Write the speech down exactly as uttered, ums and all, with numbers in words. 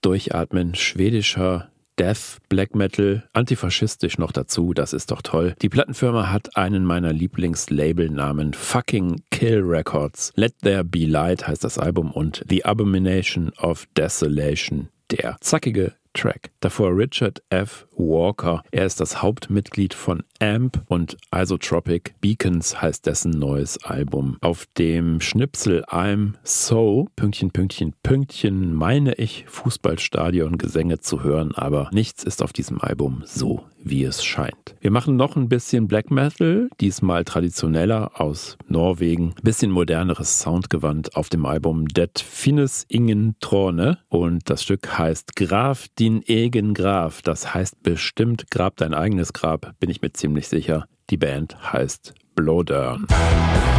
Durchatmen, schwedischer Death, Black Metal, antifaschistisch noch dazu, das ist doch toll. Die Plattenfirma hat einen meiner Lieblingslabelnamen, Fucking Kill Records. Let There Be Light heißt das Album und The Abomination of Desolation, der zackige Track. Davor Richard F. Walker. Er ist das Hauptmitglied von A M P und Isotropic Beacons heißt dessen neues Album. Auf dem Schnipsel I'm So, Pünktchen, Pünktchen, Pünktchen, meine ich Fußballstadion-Gesänge zu hören, aber nichts ist auf diesem Album so, wie es scheint. Wir machen noch ein bisschen Black Metal, diesmal traditioneller aus Norwegen, bisschen moderneres Soundgewand auf dem Album Det Finnes Ingen Trone und das Stück heißt Graf din egen Graf, das heißt bestimmt Grab dein eigenes Grab, bin ich mir ziemlich sicher. Die Band heißt Blodørn.